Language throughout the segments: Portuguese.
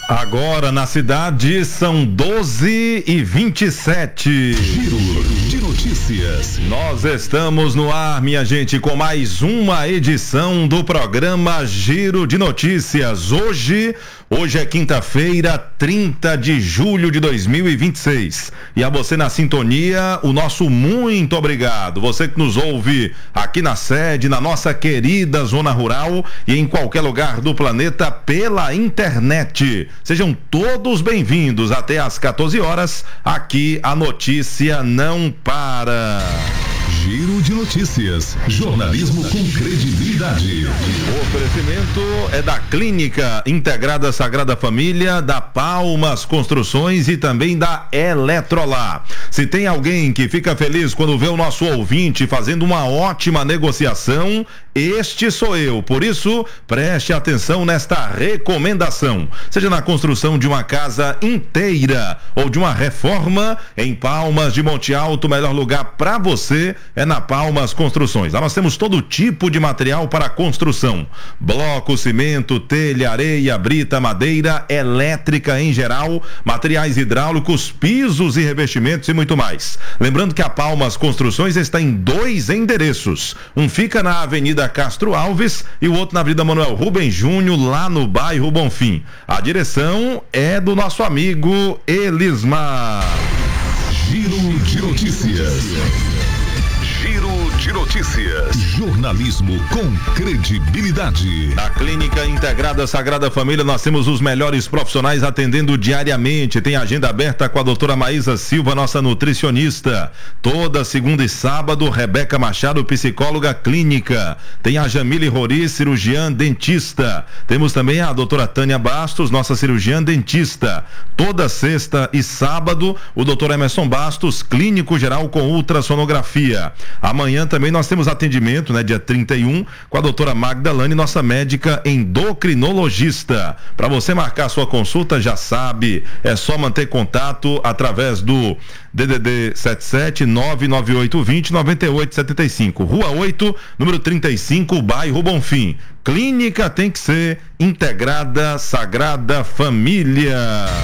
Agora na cidade são 12h27. Giro de notícias. Nós estamos no ar, minha gente, com mais uma edição do programa Giro de Notícias. Hoje é quinta-feira, 30 de julho de 2026. E a você na sintonia, o nosso muito obrigado. Você que nos ouve aqui na sede, na nossa querida zona rural e em qualquer lugar do planeta pela internet. Sejam todos bem-vindos até às 14 horas. Aqui a notícia não para. Giro de notícias. Jornalismo com credibilidade. O oferecimento é da Clínica Integrada Sagrada Família, da Palmas Construções e também da Eletrolar. Se tem alguém que fica feliz quando vê o nosso ouvinte fazendo uma ótima negociação, este sou eu. Por isso, preste atenção nesta recomendação. Seja na construção de uma casa inteira ou de uma reforma, em Palmas de Monte Alto, o melhor lugar para você é na Palmas Construções. Lá nós temos todo tipo de material para construção: bloco, cimento, telha, areia, brita, madeira, elétrica em geral, materiais hidráulicos, pisos e revestimentos e muito mais. Lembrando que a Palmas Construções está em 2 endereços. Um fica na Avenida Castro Alves e o outro na Avenida Manuel Rubem Júnior, lá no bairro Bonfim. A direção é do nosso amigo Elismar. Giro de notícias. Giro de notícias. Jornalismo com credibilidade. Na Clínica Integrada Sagrada Família nós temos os melhores profissionais atendendo diariamente. Tem agenda aberta com a doutora Maísa Silva, nossa nutricionista. Toda segunda e sábado, Rebeca Machado, psicóloga clínica. Tem a Jamile Rori, cirurgiã dentista. Temos também a doutora Tânia Bastos, nossa cirurgiã dentista. Toda sexta e sábado, o doutor Emerson Bastos, clínico geral com ultrassonografia. Amanhã também nós temos atendimento, dia 31, com a doutora Magda Lani, nossa médica endocrinologista. Para você marcar sua consulta, já sabe, é só manter contato através do DDD 77 99820 9875, Rua 8, número 35, bairro Bonfim. Clínica tem que ser Integrada Sagrada Família.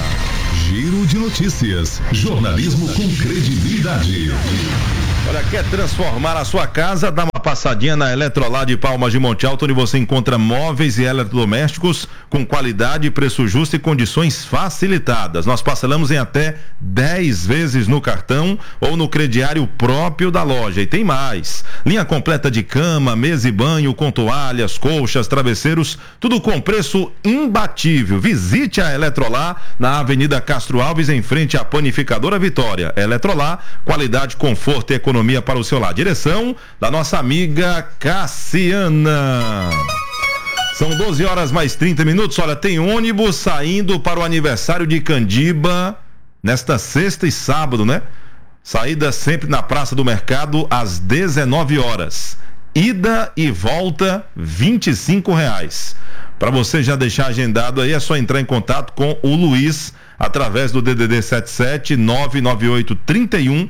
Giro de notícias. Jornalismo com credibilidade. Olha, quer transformar a sua casa? Dá uma passadinha na Eletrolar de Palmas de Monte Alto, onde você encontra móveis e eletrodomésticos com qualidade, preço justo e condições facilitadas. Nós parcelamos em até 10 vezes no cartão ou no crediário próprio da loja. E tem mais: linha completa de cama, mesa e banho, com toalhas, colchas, travesseiros, tudo com preço imbatível. Visite a Eletrolar na Avenida Castro Alves, em frente à Panificadora Vitória. Eletrolar, qualidade, conforto e economia para o seu lar. Direção da nossa amiga Cassiana. São 12 horas mais 30 minutos. Olha, tem ônibus saindo para o aniversário de Candiba nesta sexta e sábado, Saída sempre na Praça do Mercado às 19 horas. Ida e volta R$25. Para você já deixar agendado aí, é só entrar em contato com o Luiz através do DDD 77 998 31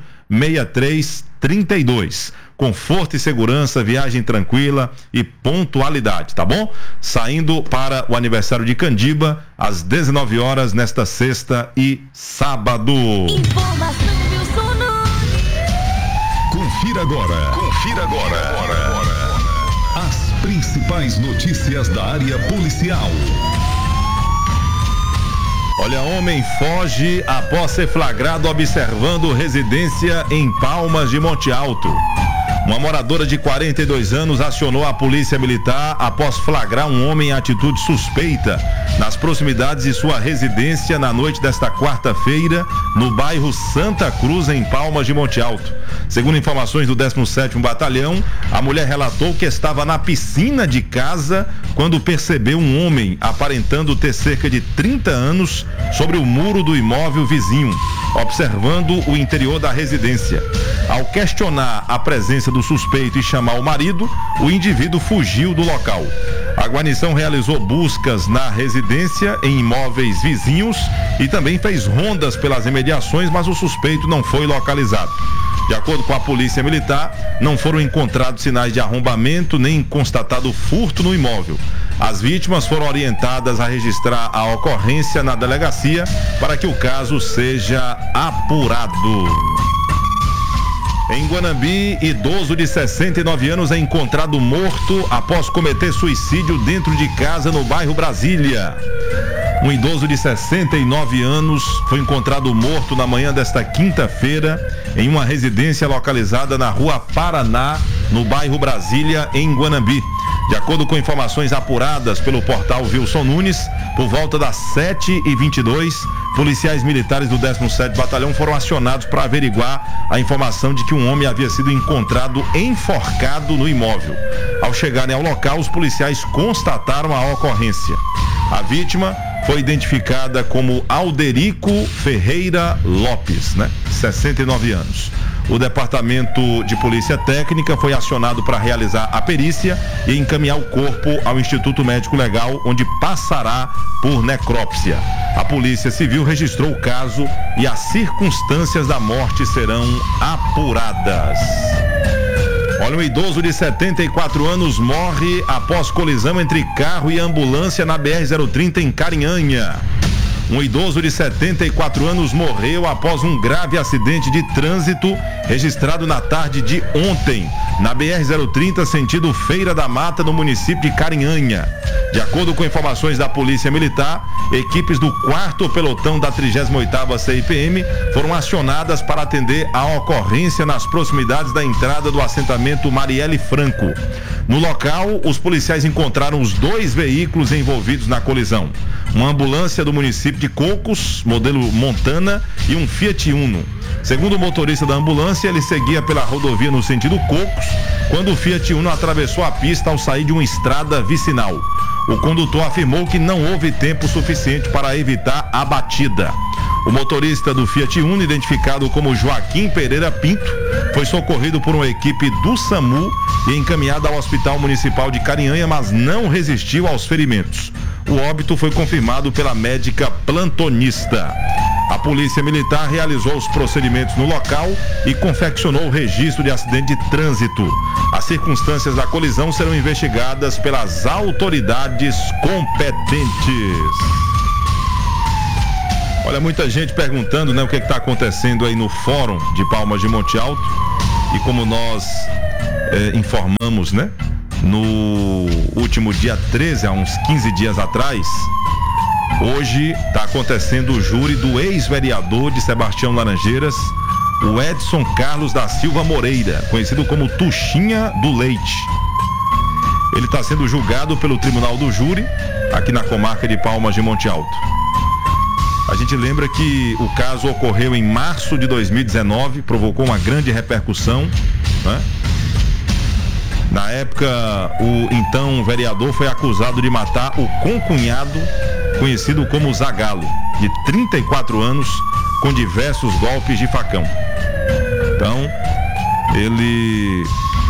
6332. Conforto e segurança, viagem tranquila e pontualidade, tá bom? Saindo para o aniversário de Candiba às 19 horas nesta sexta e sábado. Informação Confira agora. As principais notícias da área policial. Olha, homem foge após ser flagrado observando residência em Palmas de Monte Alto. Uma moradora de 42 anos acionou a polícia militar após flagrar um homem em atitude suspeita nas proximidades de sua residência na noite desta quarta-feira, no bairro Santa Cruz, em Palmas de Monte Alto. Segundo informações do 17º Batalhão, a mulher relatou que estava na piscina de casa quando percebeu um homem aparentando ter cerca de 30 anos sobre o muro do imóvel vizinho, observando o interior da residência. Ao questionar a presença do suspeito e chamar o marido, o indivíduo fugiu do local. A guarnição realizou buscas na residência, em imóveis vizinhos e também fez rondas pelas imediações, mas o suspeito não foi localizado. De acordo com a polícia militar, não foram encontrados sinais de arrombamento nem constatado furto no imóvel. As vítimas foram orientadas a registrar a ocorrência na delegacia para que o caso seja apurado. Em Guanambi, idoso de 69 anos é encontrado morto após cometer suicídio dentro de casa no bairro Brasília. Um idoso de 69 anos foi encontrado morto na manhã desta quinta-feira em uma residência localizada na Rua Paraná, no bairro Brasília, em Guanambi. De acordo com informações apuradas pelo portal Wilson Nunes, por volta das 7h22, policiais militares do 17º Batalhão foram acionados para averiguar a informação de que um homem havia sido encontrado enforcado no imóvel. Ao chegarem ao local, os policiais constataram a ocorrência. A vítima foi identificada como Alderico Ferreira Lopes, 69 anos. O Departamento de Polícia Técnica foi acionado para realizar a perícia e encaminhar o corpo ao Instituto Médico Legal, onde passará por necrópsia. A Polícia Civil registrou o caso e as circunstâncias da morte serão apuradas. Olha, um idoso de 74 anos morre após colisão entre carro e ambulância na BR-030 em Carinhanha. Um idoso de 74 anos morreu após um grave acidente de trânsito registrado na tarde de ontem, na BR-030, sentido Feira da Mata, no município de Carinhanha. De acordo com informações da Polícia Militar, equipes do 4º pelotão da 38ª CIPM foram acionadas para atender a ocorrência nas proximidades da entrada do assentamento Marielle Franco. No local, os policiais encontraram os 2 veículos envolvidos na colisão: uma ambulância do município de Cocos, modelo Montana, e um Fiat Uno. Segundo o motorista da ambulância, ele seguia pela rodovia no sentido Cocos, quando o Fiat Uno atravessou a pista ao sair de uma estrada vicinal. O condutor afirmou que não houve tempo suficiente para evitar a batida. O motorista do Fiat Uno, identificado como Joaquim Pereira Pinto, foi socorrido por uma equipe do SAMU e encaminhado ao Hospital Municipal de Carinhanha, mas não resistiu aos ferimentos. O óbito foi confirmado pela médica plantonista. A Polícia Militar realizou os procedimentos no local e confeccionou o registro de acidente de trânsito. As circunstâncias da colisão serão investigadas pelas autoridades competentes. Olha, muita gente perguntando, o que está acontecendo aí no Fórum de Palmas de Monte Alto. E como nós informamos, no último dia 13, há uns 15 dias atrás, hoje está acontecendo o júri do ex-vereador de Sebastião Laranjeiras, o Edson Carlos da Silva Moreira, conhecido como Tuxinha do Leite. Ele está sendo julgado pelo Tribunal do Júri, aqui na comarca de Palmas de Monte Alto. A gente lembra que o caso ocorreu em março de 2019, provocou uma grande repercussão, Na época, o então vereador foi acusado de matar o concunhado, conhecido como Zagalo, de 34 anos, com diversos golpes de facão. Então, ele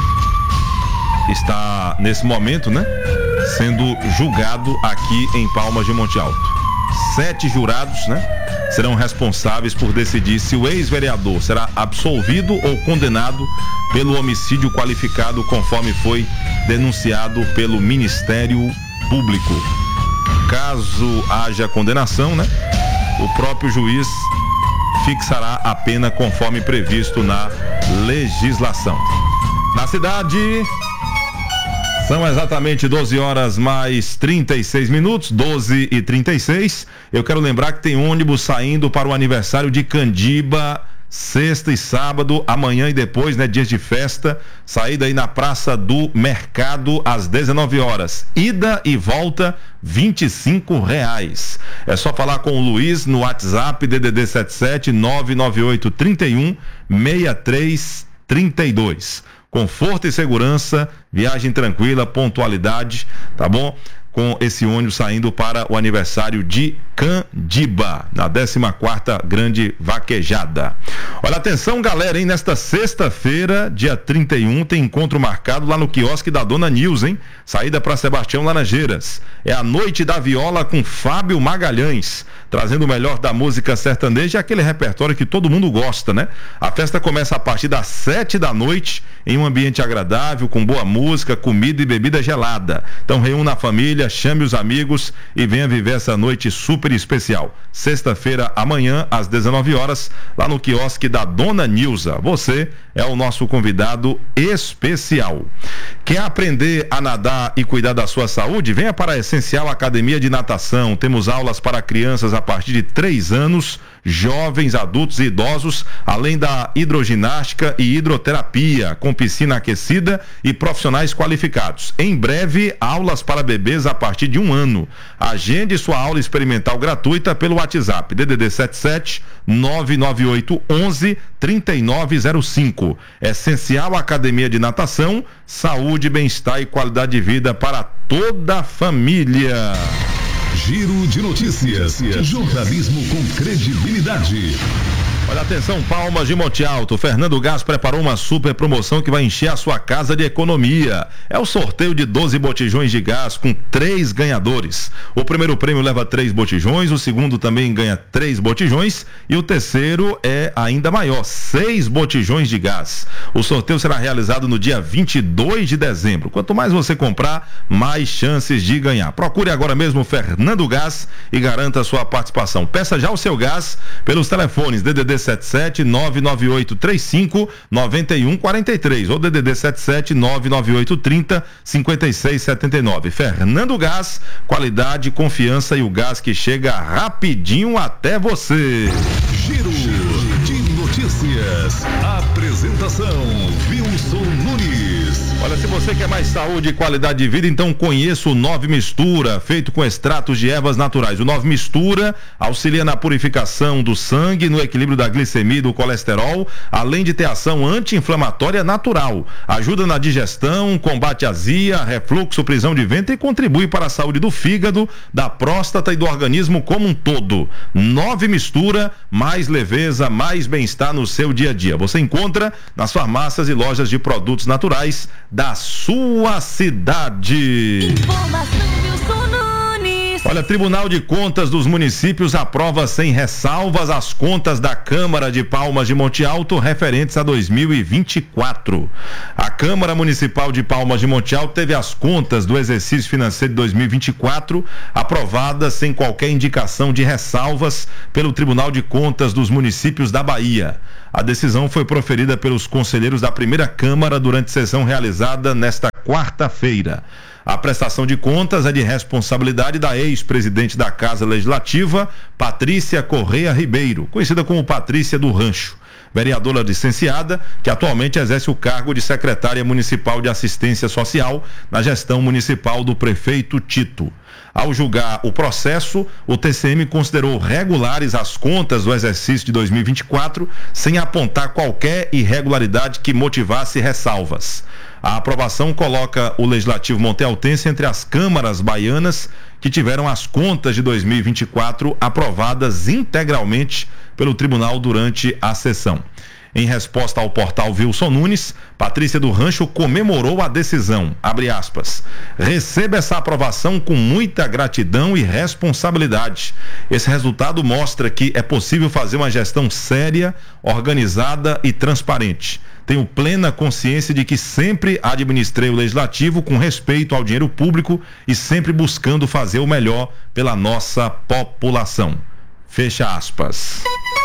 está, nesse momento, sendo julgado aqui em Palmas de Monte Alto. 7 jurados, serão responsáveis por decidir se o ex-vereador será absolvido ou condenado pelo homicídio qualificado, conforme foi denunciado pelo Ministério Público. Caso haja condenação, o próprio juiz fixará a pena conforme previsto na legislação. Na cidade, são exatamente 12 horas mais 36 minutos, 12h36. Eu quero lembrar que tem ônibus saindo para o aniversário de Candiba, sexta e sábado, amanhã e depois, dias de festa. Saída aí na Praça do Mercado às 19 horas. Ida e volta, R$25. É só falar com o Luiz no WhatsApp DDD 77 998 31 63 32. Conforto e segurança, viagem tranquila, pontualidade, tá bom? Com esse ônibus saindo para o aniversário de Candiba, na 14ª Grande Vaquejada. Olha, atenção, galera, hein? Nesta sexta-feira, dia 31, tem encontro marcado lá no quiosque da Dona Nils, hein? Saída para Sebastião Laranjeiras. É a Noite da Viola com Fábio Magalhães, trazendo o melhor da música sertaneja, aquele repertório que todo mundo gosta, A festa começa a partir das 7 da noite, em um ambiente agradável, com boa música, comida e bebida gelada. Então reúna a família, família, chame os amigos e venha viver essa noite super especial. Sexta-feira, amanhã, às 19 horas, lá no quiosque da Dona Nilza. Você é o nosso convidado especial. Quer aprender a nadar e cuidar da sua saúde? Venha para a Essencial Academia de Natação. Temos aulas para crianças a partir de 3 anos, jovens, adultos e idosos, além da hidroginástica e hidroterapia, com piscina aquecida e profissionais qualificados. Em breve, aulas para bebês a partir de 1 ano. Agende sua aula experimental gratuita pelo WhatsApp, DDD 77 998 11 3905. Essencial Academia de Natação, saúde, bem-estar e qualidade de vida para toda a família. Giro de notícias. Jornalismo com credibilidade. Olha, atenção, Palmas de Monte Alto. Fernando Gás preparou uma super promoção que vai encher a sua casa de economia. É o sorteio de 12 botijões de gás com 3 ganhadores. O primeiro prêmio leva 3 botijões, o segundo também ganha 3 botijões e o terceiro é ainda maior, 6 botijões de gás. O sorteio será realizado no dia 22 de dezembro. Quanto mais você comprar, mais chances de ganhar. Procure agora mesmo Fernando Gás e garanta a sua participação. Peça já o seu gás pelos telefones DDD 77 998 35 91 43 ou DDD 77 998 30 56 79. Fernando Gás, qualidade, confiança e o gás que chega rapidinho até você. Giro de notícias. Apresentação Wilson Nunes. Olha, se você quer mais saúde e qualidade de vida, então conheça o 9 Mistura, feito com extratos de ervas naturais. O 9 Mistura auxilia na purificação do sangue, no equilíbrio da glicemia e do colesterol, além de ter ação anti-inflamatória natural. Ajuda na digestão, combate azia, refluxo, prisão de ventre e contribui para a saúde do fígado, da próstata e do organismo como um todo. 9 Mistura, mais leveza, mais bem-estar no seu dia a dia. Você encontra nas farmácias e lojas de produtos naturais da sua cidade. Olha, Tribunal de Contas dos Municípios aprova sem ressalvas as contas da Câmara de Palmas de Monte Alto referentes a 2024. A Câmara Municipal de Palmas de Monte Alto teve as contas do exercício financeiro de 2024 aprovadas sem qualquer indicação de ressalvas pelo Tribunal de Contas dos Municípios da Bahia. A decisão foi proferida pelos conselheiros da primeira Câmara durante sessão realizada nesta quarta-feira. A prestação de contas é de responsabilidade da ex-presidente da Casa Legislativa, Patrícia Correia Ribeiro, conhecida como Patrícia do Rancho, vereadora licenciada, que atualmente exerce o cargo de secretária municipal de assistência social na gestão municipal do prefeito Tito. Ao julgar o processo, o TCM considerou regulares as contas do exercício de 2024, sem apontar qualquer irregularidade que motivasse ressalvas. A aprovação coloca o Legislativo montealtense entre as câmaras baianas que tiveram as contas de 2024 aprovadas integralmente pelo tribunal durante a sessão. Em resposta ao portal Wilson Nunes, Patrícia do Rancho comemorou a decisão, abre aspas, receba essa aprovação com muita gratidão e responsabilidade. Esse resultado mostra que é possível fazer uma gestão séria, organizada e transparente. Tenho plena consciência de que sempre administrei o Legislativo com respeito ao dinheiro público e sempre buscando fazer o melhor pela nossa população. Fecha aspas.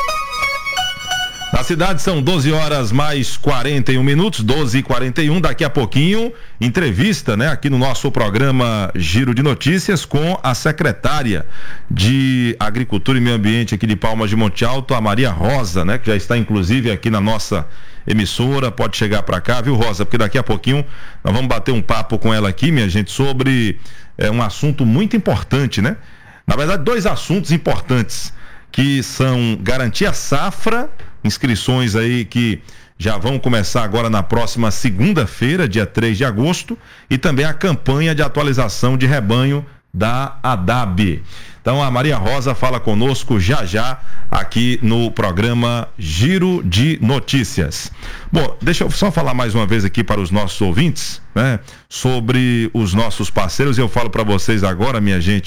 Na cidade são 12 horas mais 41 minutos, 12h41, daqui a pouquinho, entrevista, né, aqui no nosso programa Giro de Notícias com a secretária de Agricultura e Meio Ambiente aqui de Palmas de Monte Alto, a Maria Rosa, né, que já está inclusive aqui na nossa emissora, pode chegar para cá, viu, Rosa, porque daqui a pouquinho nós vamos bater um papo com ela aqui, minha gente, sobre um assunto muito importante, né? Na verdade, 2 assuntos importantes, que são garantir a safra, inscrições aí que já vão começar agora na próxima segunda-feira, dia 3 de agosto, e também a campanha de atualização de rebanho da ADAB. Então a Maria Rosa fala conosco já aqui no programa Giro de Notícias. Bom, deixa eu só falar mais uma vez aqui para os nossos ouvintes, né, sobre os nossos parceiros. Eu falo para vocês agora, minha gente,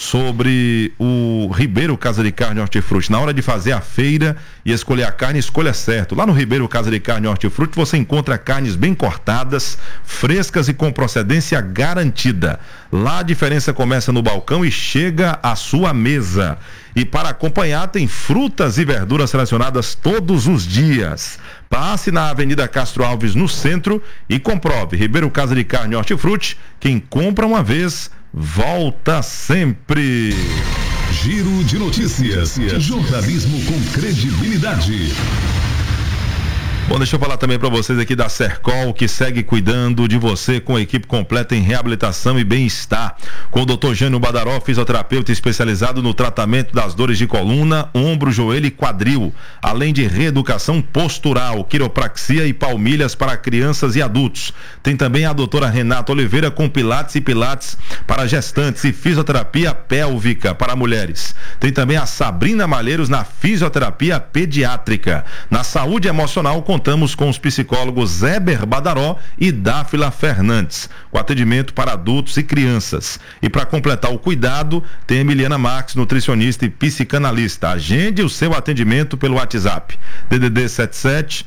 sobre o Ribeiro Casa de Carne e Hortifruti. Na hora de fazer a feira e escolher a carne, escolha certo. Lá no Ribeiro Casa de Carne e Hortifruti você encontra carnes bem cortadas, frescas e com procedência garantida. Lá a diferença começa no balcão e chega à sua mesa. E para acompanhar tem frutas e verduras selecionadas todos os dias. Passe na Avenida Castro Alves, no centro, e comprove. Ribeiro Casa de Carne e Hortifruti, quem compra uma vez, volta sempre. Giro de notícias. Jornalismo com credibilidade. Bom, deixa eu falar também para vocês aqui da Sercol, que segue cuidando de você com a equipe completa em reabilitação e bem-estar. Com o Dr. Jânio Badaró, fisioterapeuta especializado no tratamento das dores de coluna, ombro, joelho e quadril, além de reeducação postural, quiropraxia e palmilhas para crianças e adultos. Tem também a doutora Renata Oliveira com pilates e pilates para gestantes e fisioterapia pélvica para mulheres. Tem também a Sabrina Malheiros na fisioterapia pediátrica. Na saúde emocional, contamos com os psicólogos Éber Badaró e Dáfila Fernandes, com atendimento para adultos e crianças. E para completar o cuidado, tem Emiliana Marques, nutricionista e psicanalista. Agende o seu atendimento pelo WhatsApp, DDD 77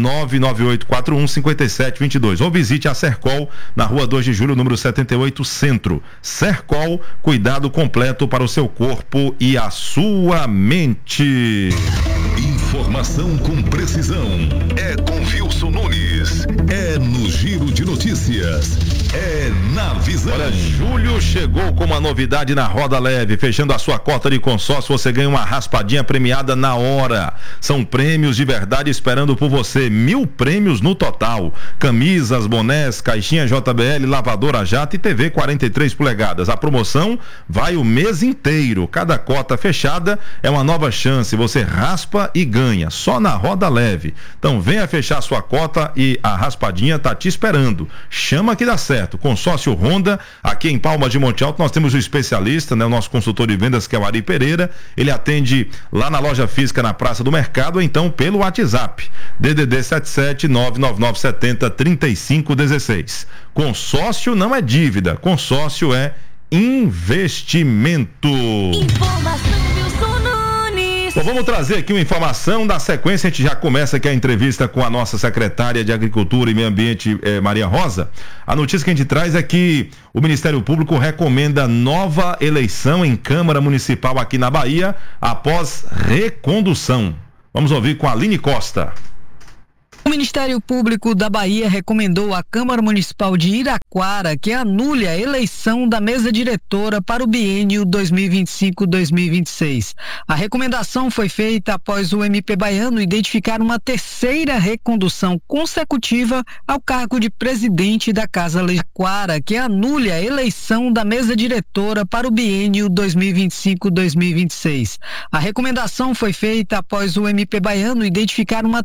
998415722, ou visite a Sercol na Rua 2 de Julho, número 78, Centro. Sercol, cuidado completo para o seu corpo e a sua mente. Informação com precisão. É com Wilson Nunes. É no Giro de Notícias. É na Visão. Olha, julho chegou com uma novidade na Roda Leve. Fechando a sua cota de consórcio, você ganha uma raspadinha premiada na hora. São prêmios de verdade esperando por você. 1.000 prêmios no total. Camisas, bonés, caixinha JBL, lavadora jato e TV 43 polegadas. A promoção vai o mês inteiro. Cada cota fechada é uma nova chance. Você raspa e ganha. Só na Roda Leve. Então venha fechar sua cota e a raspadinha tá te esperando. Chama que dá certo. Consórcio Honda, aqui em Palmas de Monte Alto, nós temos o especialista, né? O nosso consultor de vendas, que é o Ari Pereira. Ele atende lá na loja física na Praça do Mercado, ou então pelo WhatsApp. DDD 77 99970 3516. Consórcio não é dívida, consórcio é investimento. Informação Wilson Nunes. Bom, vamos trazer aqui uma informação. Da sequência, a gente já começa aqui a entrevista com a nossa secretária de Agricultura e Meio Ambiente, Maria Rosa. A notícia que a gente traz é que o Ministério Público recomenda nova eleição em Câmara Municipal aqui na Bahia após recondução. Vamos ouvir com a Aline Costa. O Ministério Público da Bahia recomendou à Câmara Municipal de Iraquara que anule a eleição da mesa diretora para o biênio 2025-2026. A recomendação foi feita após o MP baiano identificar uma terceira recondução consecutiva ao cargo de presidente da Casa Legislativa, que anule a eleição da mesa diretora para o biênio 2025-2026. A recomendação foi feita após o MP baiano identificar uma